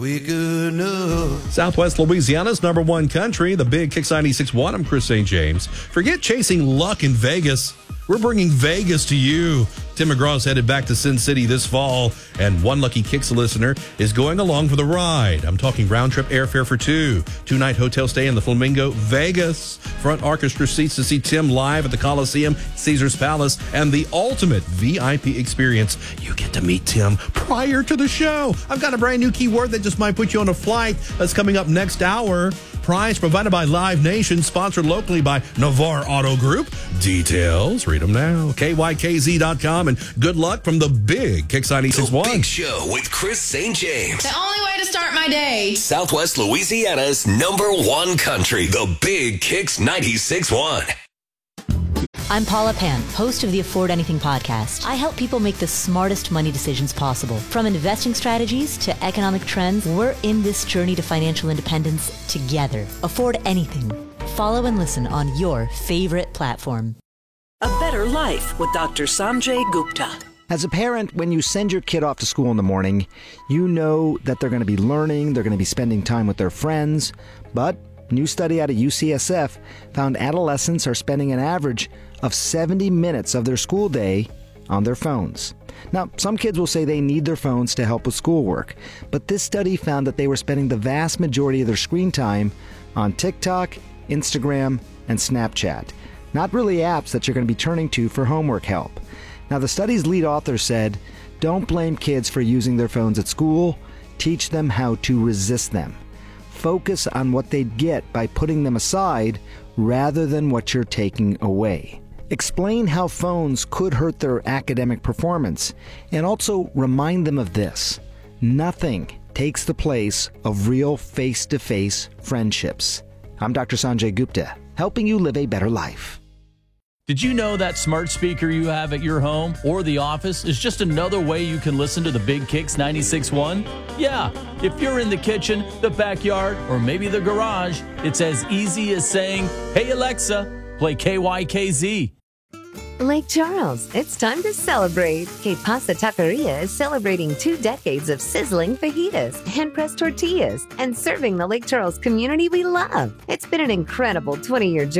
We good enough. Southwest Louisiana's number one country, the Big Kicks 96.1. I'm Chris St. James. Forget chasing luck in Vegas. We're bringing Vegas to you. Tim McGraw is headed back to Sin City this fall, and one lucky Kicks listener is going along for the ride. I'm talking round-trip airfare for two-night hotel stay in the Flamingo, Vegas, front orchestra seats to see Tim live at the Coliseum, Caesars Palace, and the ultimate VIP experience. You get to meet Tim prior to the show. I've got a brand new keyword that just might put you on a flight that's coming up next hour. Prize provided by Live Nation, sponsored locally by Navarre Auto Group. Details, read them now. KYKZ.com, and good luck from the Big Kicks 96.1. The Big Show with Chris St. James. The only way to start my day. Southwest Louisiana's number one country, the Big Kicks 96.1. I'm Paula Pan, host of the Afford Anything podcast. I help people make the smartest money decisions possible. From investing strategies to economic trends, we're in this journey to financial independence together. Afford Anything. Follow and listen on your favorite platform. A Better Life with Dr. Sanjay Gupta. As a parent, when you send your kid off to school in the morning, you know that they're going to be learning, they're going to be spending time with their friends, but a new study out of UCSF found adolescents are spending an average of 70 minutes of their school day on their phones. Now, some kids will say they need their phones to help with schoolwork, but this study found that they were spending the vast majority of their screen time on TikTok, Instagram, and Snapchat. Not really apps that you're going to be turning to for homework help. Now, the study's lead author said, "Don't blame kids for using their phones at school. Teach them how to resist them. Focus on what they'd get by putting them aside rather than what you're taking away." Explain how phones could hurt their academic performance, and also remind them of this: nothing takes the place of real face-to-face friendships. I'm Dr. Sanjay Gupta, helping you live a better life. Did you know that smart speaker you have at your home or the office is just another way you can listen to the Big Kicks 96.1? Yeah, if you're in the kitchen, the backyard, or maybe the garage, it's as easy as saying, "Hey Alexa, play KYKZ." Lake Charles, it's time to celebrate. Que Pasa Taqueria is celebrating 2 decades of sizzling fajitas, hand-pressed tortillas, and serving the Lake Charles community we love. It's been an incredible 20-year journey.